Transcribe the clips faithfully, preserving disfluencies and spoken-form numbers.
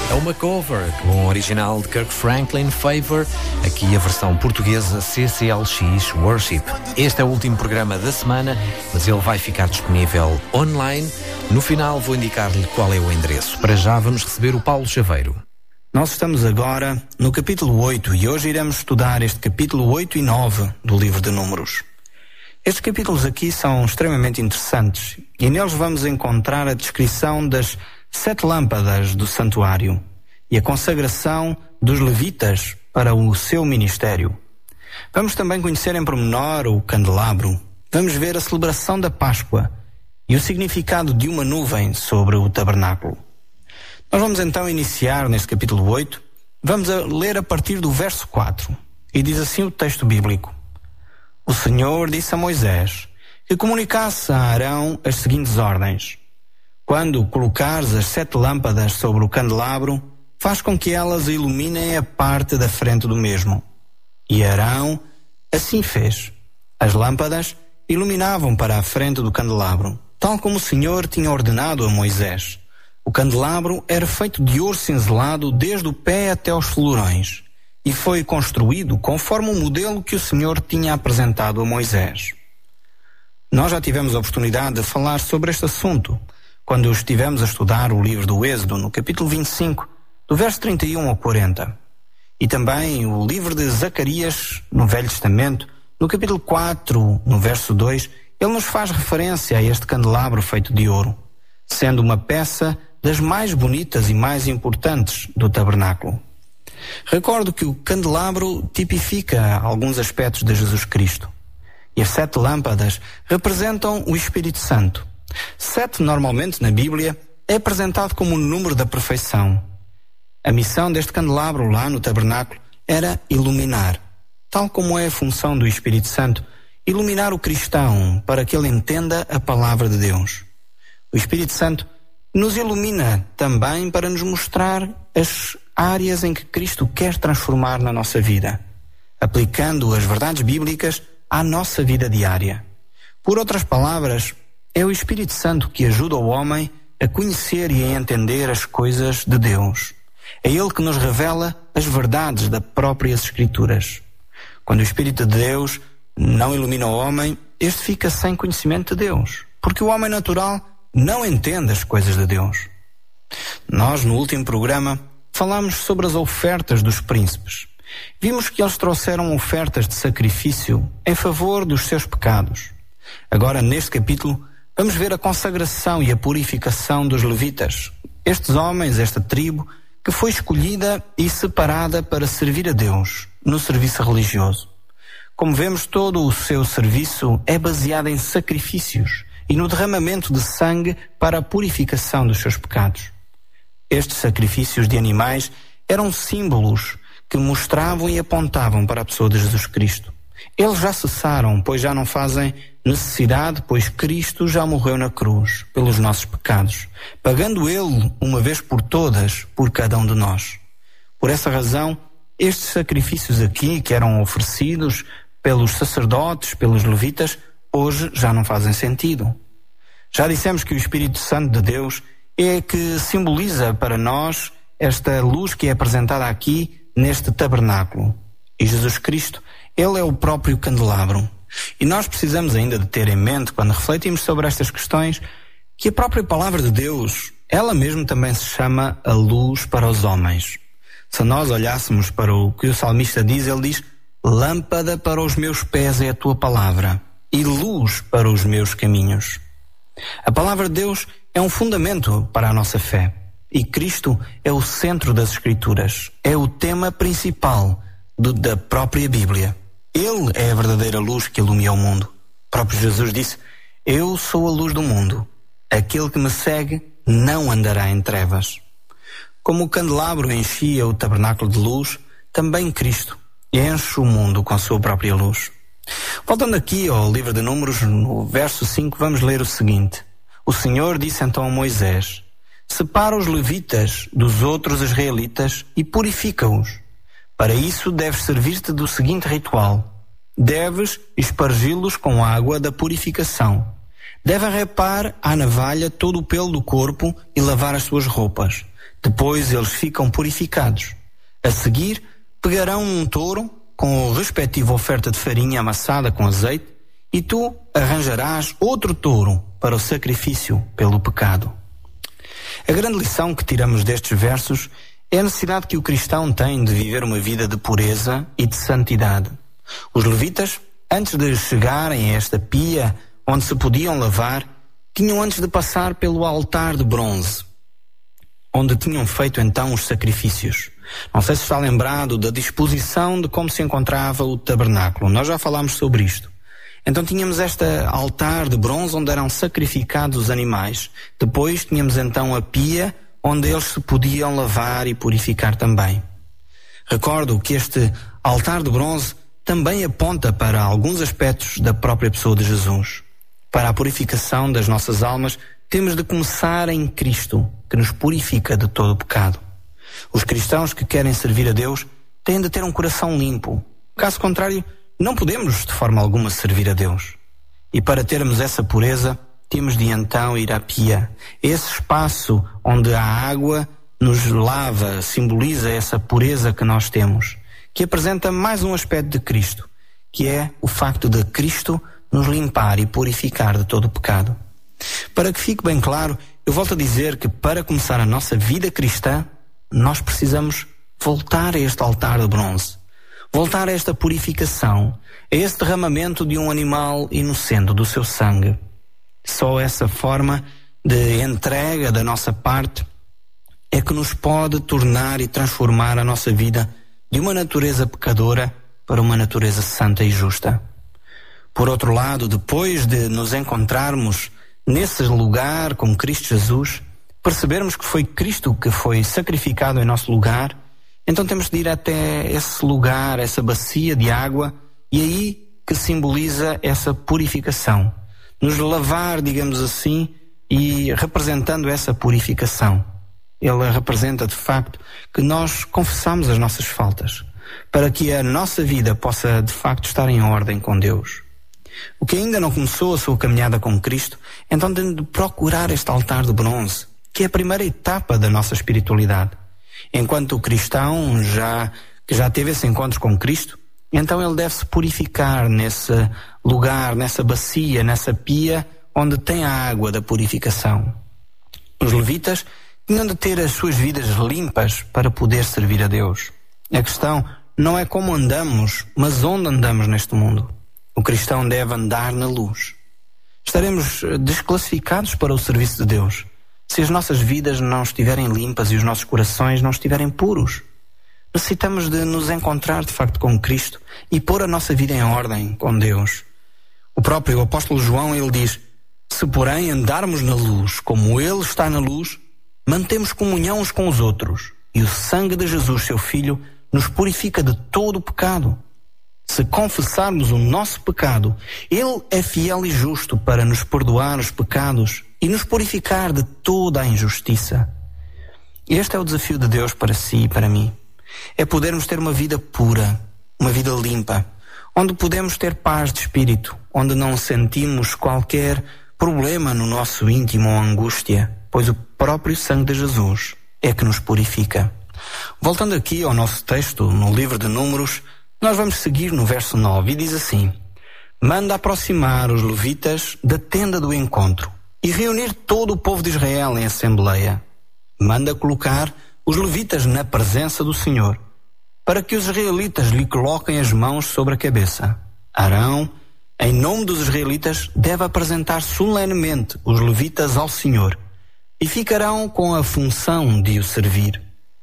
É uma cover com o original de Kirk Franklin, Favor, aqui a versão portuguesa C C L X Worship. Este é o último programa da semana, mas ele vai ficar disponível online. No final vou indicar-lhe qual é o endereço. Para já vamos receber o Paulo Chaveiro. Nós estamos agora no capítulo oito e hoje iremos estudar este capítulo oito e nove do livro de Números. Estes capítulos aqui são extremamente interessantes e neles vamos encontrar a descrição das sete lâmpadas do santuário e a consagração dos levitas para o seu ministério. Vamos também conhecer em pormenor o candelabro. Vamos ver a celebração da Páscoa e o significado de uma nuvem sobre o tabernáculo. Nós vamos então iniciar neste capítulo oito. Vamos a ler a partir do verso quatro. E diz assim o texto bíblico: O Senhor disse a Moisés que comunicasse a Arão as seguintes ordens: Quando colocares as sete lâmpadas sobre o candelabro, faz com que elas iluminem a parte da frente do mesmo. E Arão assim fez. As lâmpadas iluminavam para a frente do candelabro, tal como o Senhor tinha ordenado a Moisés. O candelabro era feito de ouro cinzelado desde o pé até aos florões e foi construído conforme o modelo que o Senhor tinha apresentado a Moisés. Nós já tivemos a oportunidade de falar sobre este assunto quando estivemos a estudar o livro do Êxodo, no capítulo vinte e cinco, do verso trinta e um ao quarenta. E também o livro de Zacarias, no Velho Testamento, no capítulo quatro, no verso dois, ele nos faz referência a este candelabro feito de ouro, sendo uma peça das mais bonitas e mais importantes do tabernáculo. Recordo que o candelabro tipifica alguns aspectos de Jesus Cristo. E as sete lâmpadas representam o Espírito Santo. Sete, normalmente, na Bíblia, é apresentado como o número da perfeição. A missão deste candelabro lá no tabernáculo era iluminar, tal como é a função do Espírito Santo, iluminar o cristão para que ele entenda a palavra de Deus. O Espírito Santo nos ilumina também para nos mostrar as áreas em que Cristo quer transformar na nossa vida, aplicando as verdades bíblicas à nossa vida diária. Por outras palavras, é o Espírito Santo que ajuda o homem a conhecer e a entender as coisas de Deus. É Ele que nos revela as verdades das próprias Escrituras. Quando o Espírito de Deus não ilumina o homem, este fica sem conhecimento de Deus, porque o homem natural não entende as coisas de Deus. Nós, no último programa, falámos sobre as ofertas dos príncipes. Vimos que eles trouxeram ofertas de sacrifício em favor dos seus pecados. Agora, neste capítulo, vamos ver a consagração e a purificação dos levitas. Estes homens, esta tribo, que foi escolhida e separada para servir a Deus no serviço religioso. Como vemos, todo o seu serviço é baseado em sacrifícios e no derramamento de sangue para a purificação dos seus pecados. Estes sacrifícios de animais eram símbolos que mostravam e apontavam para a pessoa de Jesus Cristo. Eles já cessaram, pois já não fazem necessidade, pois Cristo já morreu na cruz pelos nossos pecados, pagando Ele, uma vez por todas, por cada um de nós. Por essa razão, estes sacrifícios aqui, que eram oferecidos pelos sacerdotes, pelos levitas, hoje já não fazem sentido. Já dissemos que o Espírito Santo de Deus é que simboliza para nós esta luz que é apresentada aqui neste tabernáculo. E Jesus Cristo, Ele é o próprio candelabro. E nós precisamos ainda de ter em mente, quando refletimos sobre estas questões, que a própria palavra de Deus, ela mesmo também se chama a luz para os homens. Se nós olhássemos para o que o salmista diz, ele diz: lâmpada para os meus pés é a tua palavra e luz para os meus caminhos. A palavra de Deus é um fundamento para a nossa fé. E Cristo é o centro das Escrituras. É o tema principal do, da própria Bíblia. Ele é a verdadeira luz que ilumina o mundo. O próprio Jesus disse: Eu sou a luz do mundo. Aquele que me segue não andará em trevas. Como o candelabro enchia o tabernáculo de luz, também Cristo enche o mundo com a sua própria luz. Voltando aqui ao livro de Números, no verso cinco, vamos ler o seguinte: O Senhor disse então a Moisés: Separa os levitas dos outros israelitas e purifica-os. Para isso deves servir-te do seguinte ritual: deves espargi-los com água da purificação. Devem rapar à navalha todo o pelo do corpo e lavar as suas roupas. Depois eles ficam purificados. A seguir, pegarão um touro com a respectiva oferta de farinha amassada com azeite, e tu arranjarás outro touro para o sacrifício pelo pecado. A grande lição que tiramos destes versos é a necessidade que o cristão tem de viver uma vida de pureza e de santidade. Os levitas, antes de chegarem a esta pia onde se podiam lavar, tinham antes de passar pelo altar de bronze, onde tinham feito então os sacrifícios. Não sei se está lembrado da disposição de como se encontrava o tabernáculo. Nós já falámos sobre isto. Então tínhamos este altar de bronze onde eram sacrificados os animais. Depois tínhamos então a pia onde eles se podiam lavar e purificar também. Recordo que este altar de bronze também aponta para alguns aspectos da própria pessoa de Jesus. Para a purificação das nossas almas, temos de começar em Cristo, que nos purifica de todo o pecado. Os cristãos que querem servir a Deus têm de ter um coração limpo. Caso contrário, não podemos de forma alguma servir a Deus. E para termos essa pureza, temos de então ir à pia. Esse espaço onde a água nos lava, simboliza essa pureza que nós temos, que apresenta mais um aspecto de Cristo, que é o facto de Cristo nos limpar e purificar de todo o pecado. Para que fique bem claro, eu volto a dizer que para começar a nossa vida cristã, nós precisamos voltar a este altar de bronze, voltar a esta purificação, a esse derramamento de um animal inocente, do seu sangue. Só essa forma de entrega da nossa parte é que nos pode tornar e transformar a nossa vida de uma natureza pecadora para uma natureza santa e justa. Por outro lado, depois de nos encontrarmos nesse lugar com Cristo Jesus, percebermos que foi Cristo que foi sacrificado em nosso lugar, então temos de ir até esse lugar, essa bacia de água, e aí que simboliza essa purificação. Nos lavar, digamos assim, e representando essa purificação. Ele representa, de facto, que nós confessamos as nossas faltas, para que a nossa vida possa, de facto, estar em ordem com Deus. O que ainda não começou a sua caminhada com Cristo, então tem de procurar este altar de bronze, que é a primeira etapa da nossa espiritualidade. Enquanto o cristão já, que já teve esse encontro com Cristo, então ele deve se purificar nesse lugar, nessa bacia, nessa pia, onde tem a água da purificação. Os levitas tinham de ter as suas vidas limpas para poder servir a Deus. A questão não é como andamos, mas onde andamos neste mundo. O cristão deve andar na luz. Estaremos desclassificados para o serviço de Deus se as nossas vidas não estiverem limpas e os nossos corações não estiverem puros. Necessitamos de nos encontrar de facto com Cristo e pôr a nossa vida em ordem com Deus. O próprio apóstolo João, ele diz: se porém andarmos na luz como Ele está na luz, mantemos comunhão uns com os outros, e o sangue de Jesus, seu Filho, nos purifica de todo o pecado. Se confessarmos o nosso pecado, Ele é fiel e justo para nos perdoar os pecados e nos purificar de toda a injustiça. Este é o desafio de Deus para si e para mim. É podermos ter uma vida pura, uma vida limpa, onde podemos ter paz de espírito, onde não sentimos qualquer problema no nosso íntimo ou angústia, pois o próprio sangue de Jesus é que nos purifica. Voltando aqui ao nosso texto, no livro de Números, nós vamos seguir no verso nove, e diz assim: manda aproximar os levitas da tenda do encontro e reunir todo o povo de Israel em assembleia. Manda colocar os levitas na presença do Senhor, para que os israelitas lhe coloquem as mãos sobre a cabeça. Arão, em nome dos israelitas, deve apresentar solenemente os levitas ao Senhor, e ficarão com a função de o servir.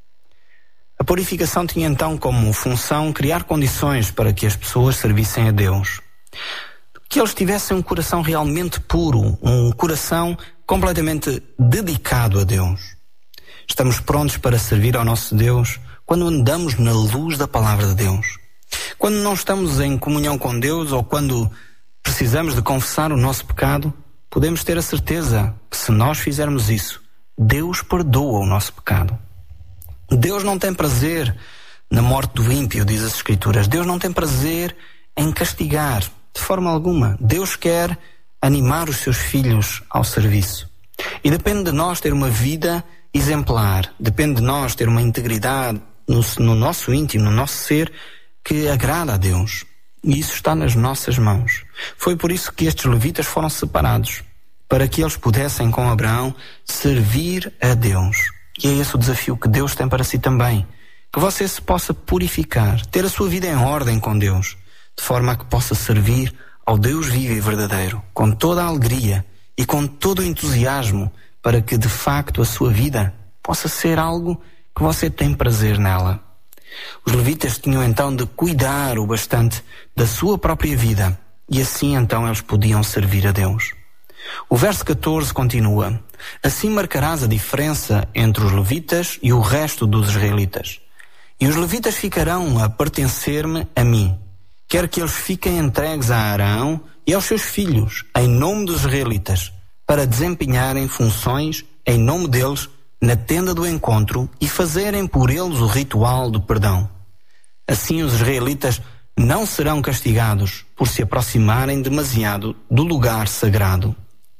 A purificação tinha então como função criar condições para que as pessoas servissem a Deus. Que eles tivessem um coração realmente puro, um coração completamente dedicado a Deus. Estamos prontos para servir ao nosso Deus quando andamos na luz da palavra de Deus. Quando não estamos em comunhão com Deus ou quando precisamos de confessar o nosso pecado, podemos ter a certeza que se nós fizermos isso, Deus perdoa o nosso pecado. Deus não tem prazer na morte do ímpio, diz as Escrituras. Deus não tem prazer em castigar, de forma alguma. Deus quer animar os seus filhos ao serviço. E depende de nós ter uma vida exemplar. Depende de nós ter uma integridade no, no nosso íntimo, no nosso ser, que agrada a Deus. E isso está nas nossas mãos. Foi por isso que estes levitas foram separados, para que eles pudessem, com Abraão, servir a Deus. E é esse o desafio que Deus tem para si também. Que você se possa purificar, ter a sua vida em ordem com Deus, de forma a que possa servir ao Deus vivo e verdadeiro, com toda a alegria e com todo o entusiasmo, para que de facto a sua vida possa ser algo que você tem prazer nela. Os levitas tinham então de cuidar o bastante da sua própria vida, e assim então eles podiam servir a Deus. O verso catorze continua: assim marcarás a diferença entre os levitas e o resto dos israelitas. E os levitas ficarão a pertencer-me a mim. Quero que eles fiquem entregues a Arão e aos seus filhos, em nome dos israelitas, para desempenharem funções em nome deles na tenda do encontro e fazerem por eles o ritual do perdão. Assim os israelitas não serão castigados por se aproximarem demasiado do lugar sagrado.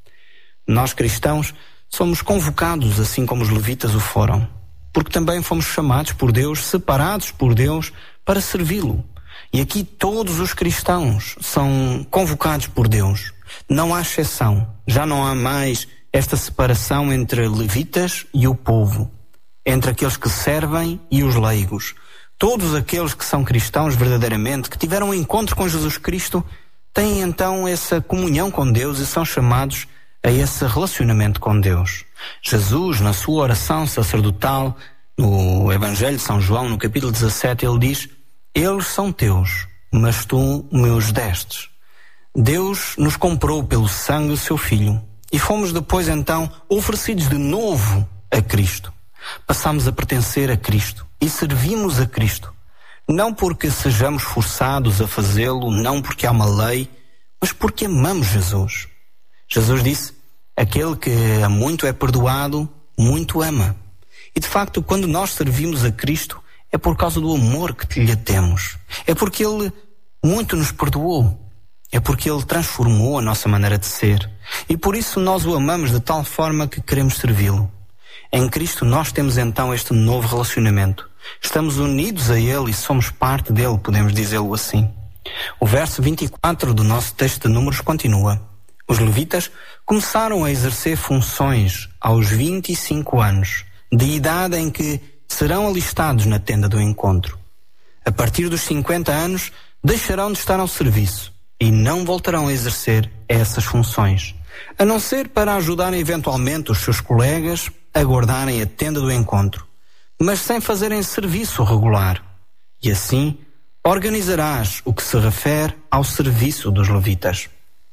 Nós cristãos somos convocados assim como os levitas o foram, porque também fomos chamados por Deus, separados por Deus para servi-lo. E aqui todos os cristãos são convocados por Deus. Não há exceção. Já não há mais esta separação entre levitas e o povo, entre aqueles que servem e os leigos. Todos aqueles que são cristãos verdadeiramente, que tiveram um encontro com Jesus Cristo, têm então essa comunhão com Deus e são chamados a esse relacionamento com Deus. Jesus, na sua oração sacerdotal, no Evangelho de São João, no capítulo dezassete, ele diz: eles são teus, mas tu me os destes. Deus nos comprou pelo sangue do seu Filho e fomos depois então oferecidos de novo a Cristo. Passamos a pertencer a Cristo e servimos a Cristo, não porque sejamos forçados a fazê-lo, não porque há uma lei, mas porque amamos Jesus. Jesus disse: aquele que a muito é perdoado, muito ama. E de facto, quando nós servimos a Cristo, é por causa do amor que lhe temos. É porque Ele muito nos perdoou. É porque Ele transformou a nossa maneira de ser. E por isso nós o amamos de tal forma que queremos servi-lo. Em Cristo nós temos então este novo relacionamento. Estamos unidos a Ele e somos parte dele, podemos dizê-lo assim. O verso vinte e quatro do nosso texto de Números continua: os levitas começaram a exercer funções aos vinte e cinco anos, de idade em que serão alistados na tenda do encontro. A partir dos cinquenta anos, deixarão de estar ao serviço e não voltarão a exercer essas funções, a não ser para ajudarem eventualmente os seus colegas a guardarem a tenda do encontro, mas sem fazerem serviço regular. E assim, organizarás o que se refere ao serviço dos levitas.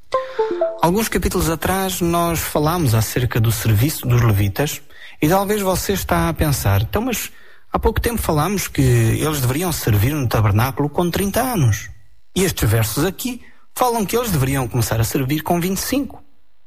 Alguns capítulos atrás nós falámos acerca do serviço dos levitas e talvez você está a pensar: então, mas há pouco tempo falámos que eles deveriam servir no tabernáculo com trinta anos. E estes versos aqui falam que eles deveriam começar a servir com vinte e cinco.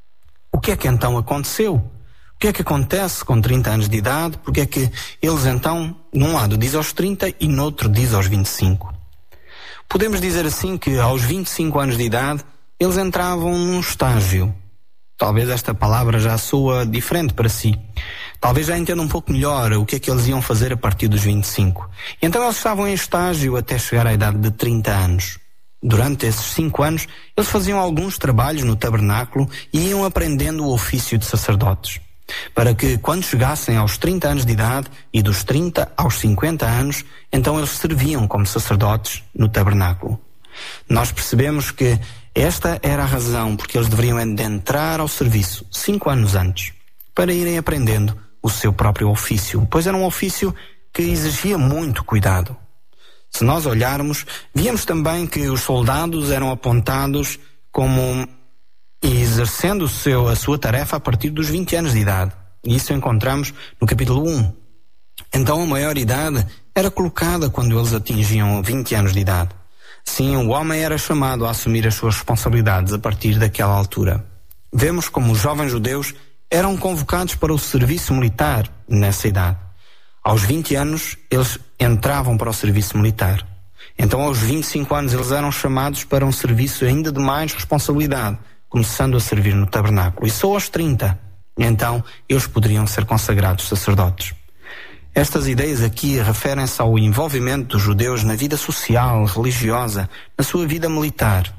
O que é que então aconteceu? O que é que acontece com trinta anos de idade? Porque é que eles então, num lado diz aos trinta e no outro diz aos vinte e cinco? Podemos dizer assim que aos vinte e cinco anos de idade eles entravam num estágio. Talvez esta palavra já soa diferente para si. Talvez já entenda um pouco melhor o que é que eles iam fazer a partir dos vinte e cinco. Então eles estavam em estágio até chegar à idade de trinta anos. Durante esses cinco anos, eles faziam alguns trabalhos no tabernáculo e iam aprendendo o ofício de sacerdotes, para que quando chegassem aos trinta anos de idade e dos trinta aos cinquenta anos, então eles serviam como sacerdotes no tabernáculo. Nós percebemos que esta era a razão porque eles deveriam entrar ao serviço cinco anos antes, para irem aprendendo o seu próprio ofício, pois era um ofício que exigia muito cuidado. Se nós olharmos, víamos também que os soldados eram apontados como exercendo o seu, a sua tarefa a partir dos vinte anos de idade. E isso encontramos no capítulo um. Então a maior idade era colocada quando eles atingiam vinte anos de idade. Sim, o homem era chamado a assumir as suas responsabilidades a partir daquela altura. Vemos como os jovens judeus eram convocados para o serviço militar nessa idade. Aos vinte anos, eles entravam para o serviço militar. Então, aos vinte e cinco anos, eles eram chamados para um serviço ainda de mais responsabilidade, começando a servir no tabernáculo. E só aos trinta Então, eles poderiam ser consagrados sacerdotes. Estas ideias aqui referem-se ao envolvimento dos judeus na vida social, religiosa, na sua vida militar